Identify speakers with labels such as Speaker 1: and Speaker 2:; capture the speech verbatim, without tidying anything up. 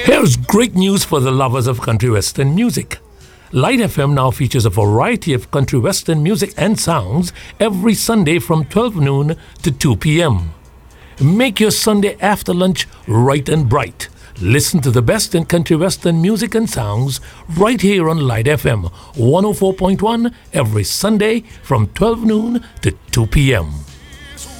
Speaker 1: Here's great news for the lovers of country western music. Light F M now features a variety of country western music and sounds every Sunday from twelve noon to two p.m. Make your Sunday after lunch right and bright. Listen to the best in country western music and sounds right here on Light F M one oh four point one every Sunday from twelve noon to two p.m.